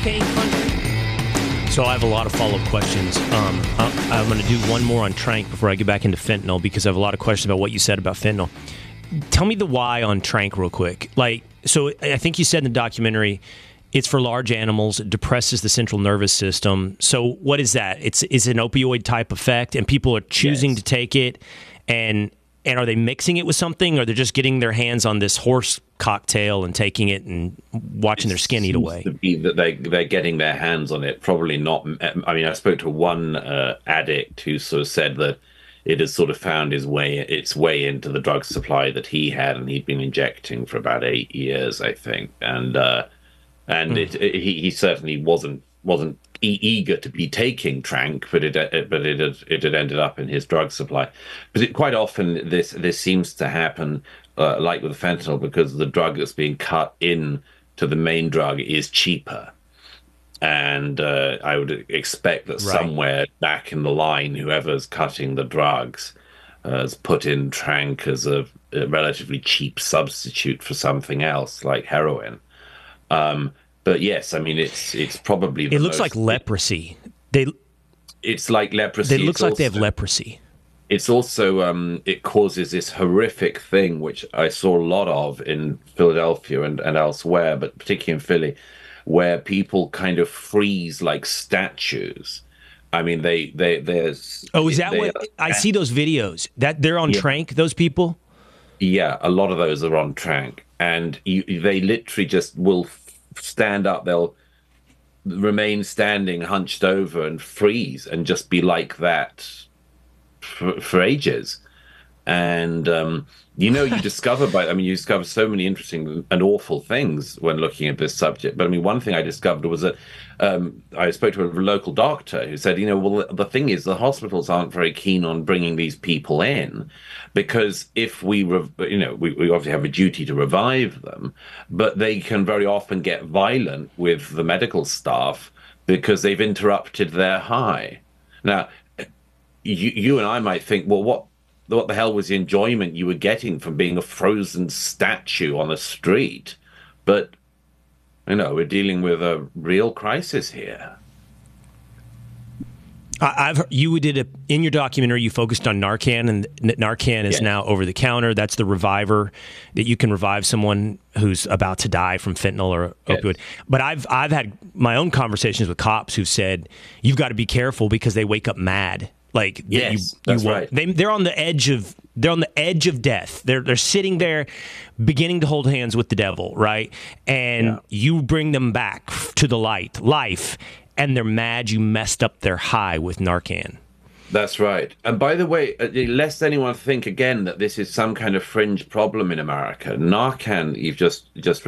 campaign funding. So I have a lot of follow-up questions. I'm going to do one more on Tranq before I get back into fentanyl because I have a lot of questions about what you said about fentanyl. Tell me the why on Tranq real quick. So I think you said in the documentary it's for large animals. It depresses the central nervous system. So what is that? It's an opioid type effect, and people are choosing to take it. And are they mixing it with something, or they're just getting their hands on this horse cocktail and taking it and watching their skin eat away? To be that they're getting their hands on it. Probably not. I mean, I spoke to one addict who sort of said that it has sort of found its way into the drug supply that he had, and he'd been injecting for about 8 years, I think. And he certainly wasn't eager to be taking Tranq, but it had ended up in his drug supply. But quite often this seems to happen, like with fentanyl, because the drug that's being cut in to the main drug is cheaper. And I would expect that somewhere back in the line, whoever's cutting the drugs has put in Tranq as a relatively cheap substitute for something else like heroin. But yes, I mean, it's probably it looks like leprosy. It's like leprosy. It looks like they have leprosy. It's also it causes this horrific thing, which I saw a lot of in Philadelphia and elsewhere, but particularly in Philly, where people kind of freeze like statues. I mean, there's. Oh, is that what I see those videos that they're on Tranq? Those people. Yeah, a lot of those are on Tranq, and they literally just will stand up. They'll remain standing, hunched over, and freeze, and just be like that for ages. And you discover you discover so many interesting and awful things when looking at this subject. But I mean, one thing I discovered was that I spoke to a local doctor who said, well, the thing is, the hospitals aren't very keen on bringing these people in because if we obviously have a duty to revive them, but they can very often get violent with the medical staff because they've interrupted their high. Now, you and I might think, well, what the hell was the enjoyment you were getting from being a frozen statue on a street? But, we're dealing with a real crisis here. You did in your documentary, you focused on Narcan, and Narcan is now over the counter. That's the reviver that you can revive someone who's about to die from fentanyl or opioid. But I've had my own conversations with cops who've said, you've got to be careful because they wake up mad. Like that's right. They're on the edge of death. They're sitting there, beginning to hold hands with the devil, right? And you bring them back to the life, and they're mad you messed up their high with Narcan. That's right. And by the way, lest anyone think again that this is some kind of fringe problem in America, Narcan, you've just